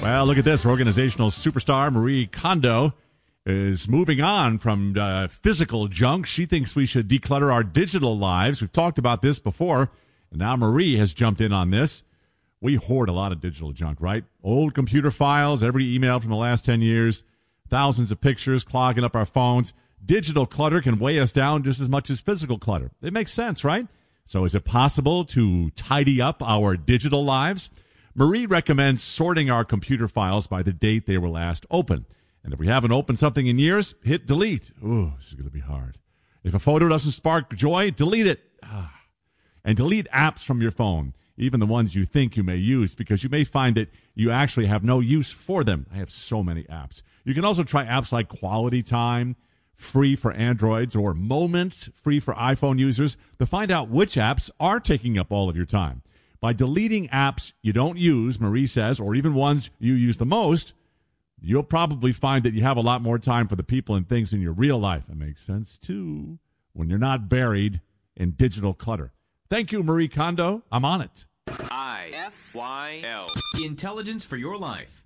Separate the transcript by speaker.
Speaker 1: Well, look at this. Organizational superstar Marie Kondo is moving on from physical junk. She thinks we should declutter our digital lives. We've talked about this before, and now Marie has jumped in on this. We hoard a lot of digital junk, right? Old computer files, every email from the last 10 years, thousands of pictures clogging up our phones. Digital clutter can weigh us down just as much as physical clutter. It makes sense, right? So is it possible to tidy up our digital lives? Marie recommends sorting our computer files by the date they were last opened. And if we haven't opened something in years, hit delete. Ooh, this is going to be hard. If a photo doesn't spark joy, delete it. And delete apps from your phone, even the ones you think you may use, because you may find that you actually have no use for them. I have so many apps. You can also try apps like Quality Time, free for Androids, or Moments, free for iPhone users, to find out which apps are taking up all of your time. By deleting apps you don't use, Marie says, or even ones you use the most, you'll probably find that you have a lot more time for the people and things in your real life. It makes sense, too, when you're not buried in digital clutter. Thank you, Marie Kondo. I'm on it.
Speaker 2: IFYL. Intelligence for your life.